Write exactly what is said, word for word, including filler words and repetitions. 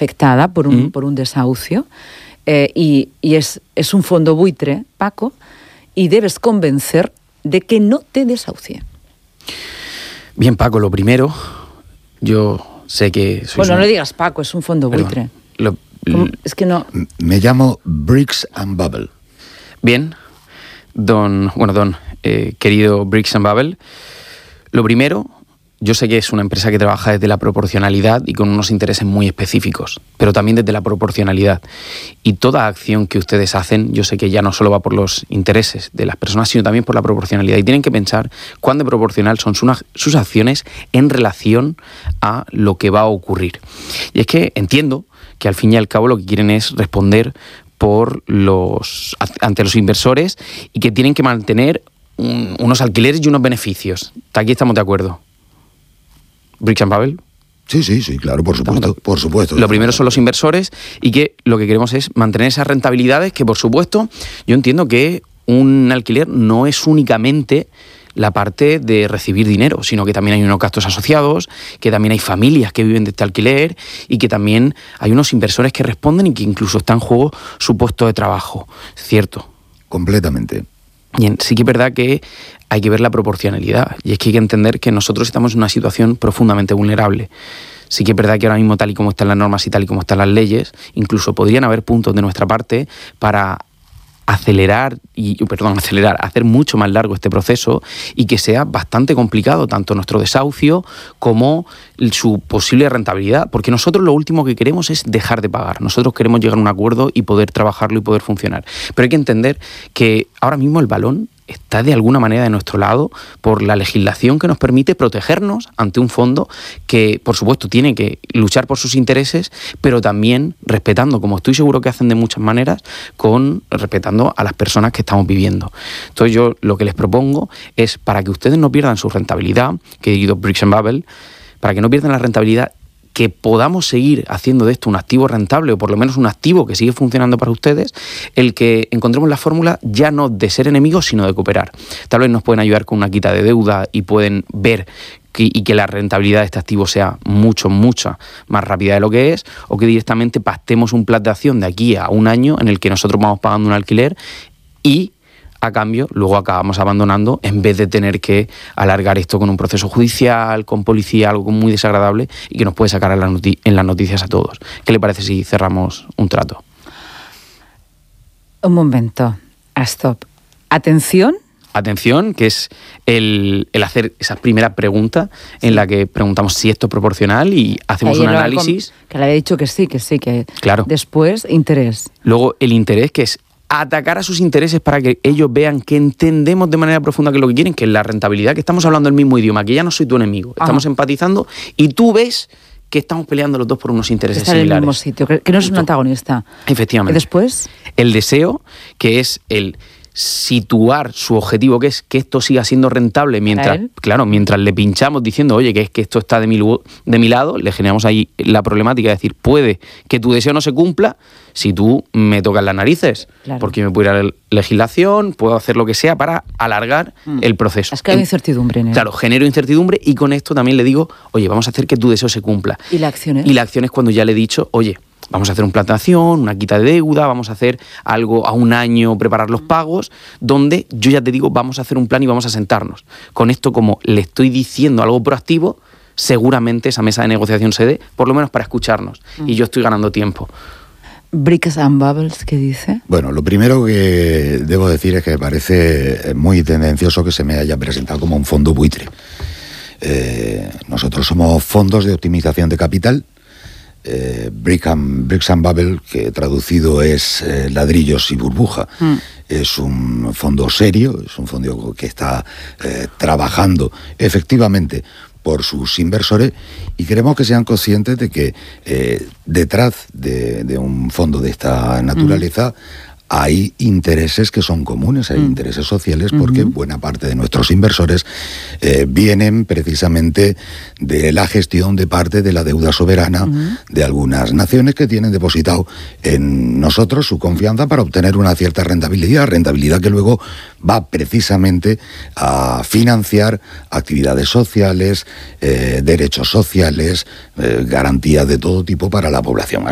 afectada por un, Mm. por un desahucio eh, y, y es, es un fondo buitre, Paco, y debes convencer de que no te desahucie. Bien, Paco, lo primero, yo sé que... sois Bueno, un- no le digas Paco, es un fondo Perdón, buitre. lo- ¿Cómo? Es que no... M- Me llamo Bricks and Bubble. Bien, don, bueno, don, eh, querido Bricks and Bubble, lo primero, yo sé que es una empresa que trabaja desde la proporcionalidad y con unos intereses muy específicos, pero también desde la proporcionalidad. Y toda acción que ustedes hacen, yo sé que ya no solo va por los intereses de las personas, sino también por la proporcionalidad. Y tienen que pensar cuán de proporcional son su- sus acciones en relación a lo que va a ocurrir. Y es que entiendo que al fin y al cabo lo que quieren es responder por los ante los inversores y que tienen que mantener un- unos alquileres y unos beneficios. Aquí estamos de acuerdo. Bricks and Bubble. Sí, sí, sí, claro, por supuesto, por supuesto. Lo primero son los inversores y que lo que queremos es mantener esas rentabilidades que, por supuesto, yo entiendo que un alquiler no es únicamente la parte de recibir dinero, sino que también hay unos gastos asociados, que también hay familias que viven de este alquiler y que también hay unos inversores que responden y que incluso está en juego su puesto de trabajo, ¿cierto? Completamente. Bien, sí que es verdad que hay que ver la proporcionalidad y es que hay que entender que nosotros estamos en una situación profundamente vulnerable. Sí que es verdad que ahora mismo, tal y como están las normas y tal y como están las leyes, incluso podrían haber puntos de nuestra parte para acelerar, y perdón, acelerar, hacer mucho más largo este proceso y que sea bastante complicado tanto nuestro desahucio como su posible rentabilidad, porque nosotros lo último que queremos es dejar de pagar. Nosotros queremos llegar a un acuerdo y poder trabajarlo y poder funcionar. Pero hay que entender que ahora mismo el balón está de alguna manera de nuestro lado por la legislación que nos permite protegernos ante un fondo que, por supuesto, tiene que luchar por sus intereses, pero también respetando, como estoy seguro que hacen de muchas maneras, con respetando a las personas que estamos viviendo. Entonces yo lo que les propongo es, para que ustedes no pierdan su rentabilidad, que he dicho Bricks and Bubble, para que no pierdan la rentabilidad, que podamos seguir haciendo de esto un activo rentable o por lo menos un activo que sigue funcionando para ustedes, el que encontremos la fórmula ya no de ser enemigos sino de cooperar. Tal vez nos pueden ayudar con una quita de deuda y pueden ver que, y que la rentabilidad de este activo sea mucho, mucha más rápida de lo que es, o que directamente pactemos un plan de acción de aquí a un año en el que nosotros vamos pagando un alquiler y a cambio, luego acabamos abandonando en vez de tener que alargar esto con un proceso judicial, con policía, algo muy desagradable y que nos puede sacar en, la noti- en las noticias a todos. ¿Qué le parece si cerramos un trato? Un momento, stop. Atención. Atención, que es el, el hacer esa primera pregunta en la que preguntamos si esto es proporcional y hacemos un Ayer lo- análisis. Que le había dicho que sí, que sí, que Claro. después interés. Luego el interés, que es atacar a sus intereses para que ellos vean que entendemos de manera profunda que lo que quieren, que es la rentabilidad, que estamos hablando el mismo idioma, que ya no soy tu enemigo, Ajá. estamos empatizando y tú ves que estamos peleando los dos por unos intereses Estar en el similares. mismo sitio, que, que no es un Justo. antagonista. Efectivamente. Y después, El deseo, que es el situar su objetivo, que es que esto siga siendo rentable mientras, él. claro, mientras le pinchamos diciendo, oye, que es que esto está de mi, lu- de mi lado, le generamos ahí la problemática de decir, puede que tu deseo no se cumpla si tú me tocas las narices, Claro. porque yo me puedo ir a la legislación, puedo hacer lo que sea para alargar Mm. el proceso. has creado En- incertidumbre en él. Claro, genero incertidumbre y con esto también le digo, oye, vamos a hacer que tu deseo se cumpla. ¿Y la acción es? Y la acción es cuando ya le he dicho, oye, vamos a hacer un plan de acción, una quita de deuda, vamos a hacer algo a un año, preparar los pagos, donde yo ya te digo, vamos a hacer un plan y vamos a sentarnos. Con esto, como le estoy diciendo algo proactivo, seguramente esa mesa de negociación se dé, por lo menos para escucharnos. Y yo estoy ganando tiempo. Bricks and Bubbles, ¿qué dice? Bueno, lo primero que debo decir es que me parece muy tendencioso que se me haya presentado como un fondo buitre. Eh, nosotros somos fondos de optimización de capital, eh, Brick and, Bricks and Bubble, que traducido es eh, ladrillos y burbuja. Mm. Es un fondo serio, es un fondo que está eh, trabajando efectivamente por sus inversores y queremos que sean conscientes de que eh, detrás de, de un fondo de esta naturaleza mm. hay intereses que son comunes, hay mm. intereses sociales, porque uh-huh. buena parte de nuestros inversores eh, vienen precisamente de la gestión de parte de la deuda soberana uh-huh. de algunas naciones que tienen depositado en nosotros su confianza para obtener una cierta rentabilidad, rentabilidad que luego va precisamente a financiar actividades sociales, eh, derechos sociales, eh, garantías de todo tipo para la población.